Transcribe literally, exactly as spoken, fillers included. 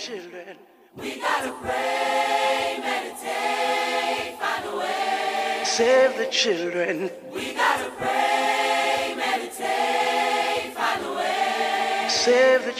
children. We gotta pray, meditate, find a way. Save the children. We gotta pray, meditate, find a way. Save the